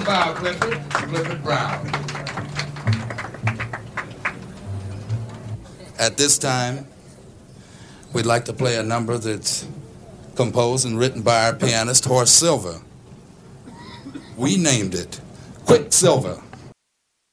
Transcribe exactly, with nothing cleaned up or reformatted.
bow, Clifford. Clifford Brown. At this time, we'd like to play a number that's composed and written by our pianist, Horace Silver. We named it Quicksilver.